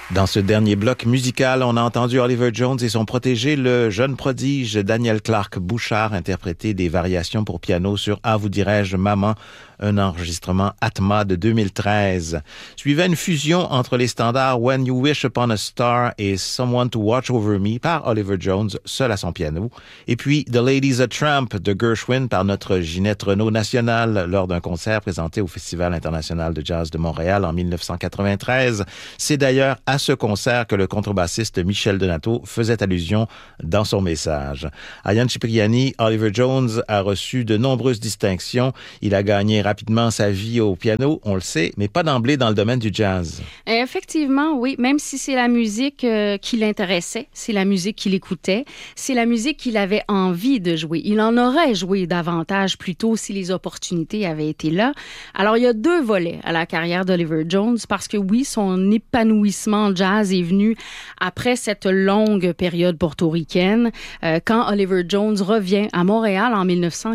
Dans ce dernier bloc musical, on a entendu Oliver Jones et son protégé, le jeune prodige Daniel Clark Bouchard, interpréter des variations pour piano sur Ah, vous dirais-je, Maman, un enregistrement Atma de 2013. Suivait une fusion entre les standards When You Wish Upon a Star et Someone to Watch Over Me par Oliver Jones, seul à son piano. Et puis The Lady's a Tramp de Gershwin par notre Ginette Renaud nationale lors d'un concert présenté au Festival international de jazz de Montréal en 1993. C'est d'ailleurs à ce concert que le contrebassiste Michel Donato faisait allusion dans son message. À Ian Cipriani, Oliver Jones a reçu de nombreuses distinctions. Il a gagné rapidement sa vie au piano, on le sait, mais pas d'emblée dans le domaine du jazz. Effectivement, oui. Même si c'est la musique qui l'intéressait, c'est la musique qu'il écoutait, c'est la musique qu'il avait envie de jouer. Il en aurait joué davantage plus tôt si les opportunités avaient été là. Alors, il y a deux volets à la carrière d'Oliver Jones parce que oui, son épanouissement jazz est venu après cette longue période portoricaine quand Oliver Jones revient à Montréal en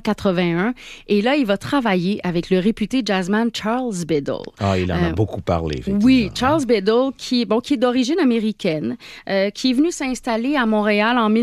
1981 et là, il va travailler avec le réputé jazzman Charles Biddle. Ah, il en a beaucoup parlé, effectivement. Oui, Charles Biddle, qui est d'origine américaine, qui est venu s'installer à Montréal en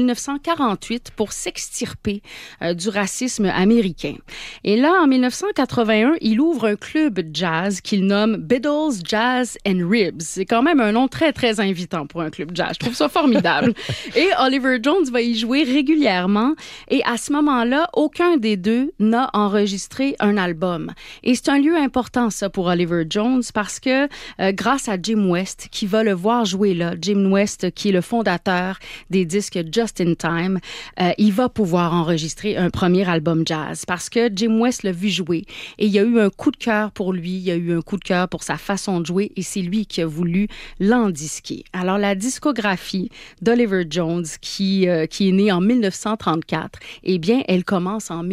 1948 pour s'extirper du racisme américain. Et là, en 1981, il ouvre un club jazz qu'il nomme Biddle's Jazz and Ribs. C'est quand même un nom très, très invitant pour un club jazz. Je trouve ça formidable. Et Oliver Jones va y jouer régulièrement. Et à ce moment-là, aucun des deux n'a enregistré un album. Et c'est un lieu important, ça, pour Oliver Jones, parce que grâce à Jim West, qui va le voir jouer là, Jim West, qui est le fondateur des disques Just in Time, il va pouvoir enregistrer un premier album jazz, parce que Jim West l'a vu jouer. Et il y a eu un coup de cœur pour lui, il y a eu un coup de cœur pour sa façon de jouer, et c'est lui qui a voulu l'endisquer. Alors, la discographie d'Oliver Jones, qui est née en 1934, eh bien, elle commence en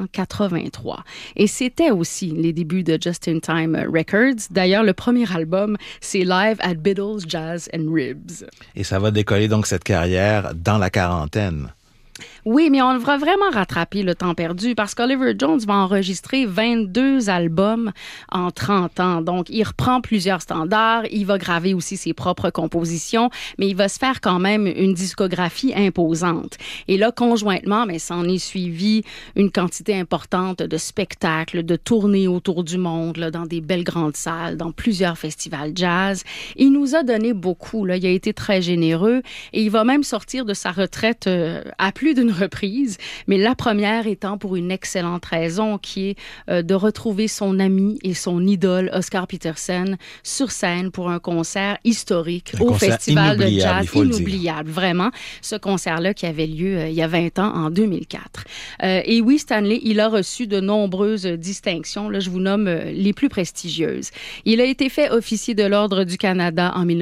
1983. Et c'était aussi les débuts de Just in Time Records. D'ailleurs, le premier album, c'est Live at Biddle's Jazz and Ribs. Et ça va décoller donc cette carrière dans la quarantaine. Oui, mais on va vraiment rattraper le temps perdu parce qu'Oliver Jones va enregistrer 22 albums en 30 ans. Donc, il reprend plusieurs standards, il va graver aussi ses propres compositions, mais il va se faire quand même une discographie imposante. Et là, conjointement, mais s'en est suivi une quantité importante de spectacles, de tournées autour du monde, là, dans des belles grandes salles, dans plusieurs festivals jazz. Il nous a donné beaucoup, là. Il a été très généreux et il va même sortir de sa retraite à plus d'une reprise, mais la première étant pour une excellente raison qui est de retrouver son ami et son idole Oscar Peterson sur scène pour un concert historique au Festival de Jazz. Inoubliable, vraiment. Ce concert-là qui avait lieu il y a 20 ans, en 2004. Et oui, Stanley, il a reçu de nombreuses distinctions. Là, je vous nomme les plus prestigieuses. Il a été fait officier de l'Ordre du Canada en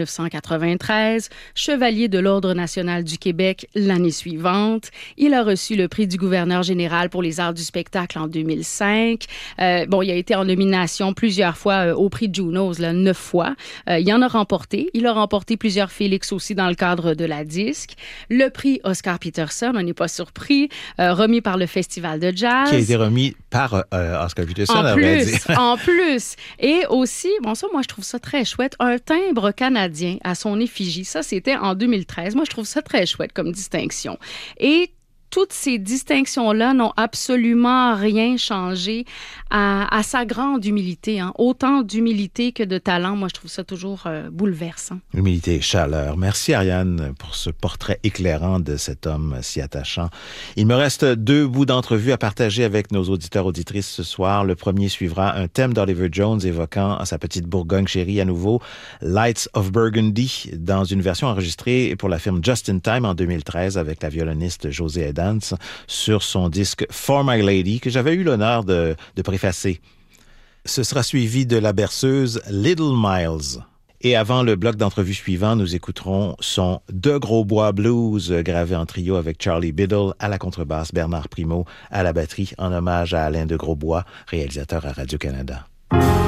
1993, chevalier de l'Ordre national du Québec l'année suivante. Il a reçu le prix du gouverneur général pour les arts du spectacle en 2005. Il a été en nomination plusieurs fois au prix Junos, 9 fois. Il en a remporté. Il a remporté plusieurs Félix aussi dans le cadre de la disque. Le prix Oscar Peterson, on n'est pas surpris, remis par le Festival de jazz. Qui a été remis par Oscar Peterson, en plus. Et aussi, ça, moi, je trouve ça très chouette, un timbre canadien à son effigie. Ça, c'était en 2013. Moi, je trouve ça très chouette comme distinction. Et toutes ces distinctions-là n'ont absolument rien changé à sa grande humilité. Hein. Autant d'humilité que de talent. Moi, je trouve ça toujours bouleversant. Humilité et chaleur. Merci, Ariane, pour ce portrait éclairant de cet homme si attachant. Il me reste 2 bouts d'entrevue à partager avec nos auditeurs-auditrices ce soir. Le premier suivra un thème d'Oliver Jones évoquant sa petite Bourgogne chérie à nouveau, Lights of Burgundy, dans une version enregistrée pour la firme Just in Time en 2013 avec la violoniste José Edans sur son disque For My Lady, que j'avais eu l'honneur de préfacer. Ce sera suivi de la berceuse Little Miles. Et avant le bloc d'entrevue suivant, nous écouterons son De Grosbois Blues, gravé en trio avec Charlie Biddle à la contrebasse, Bernard Primo à la batterie, en hommage à Alain de Grosbois, réalisateur à Radio-Canada.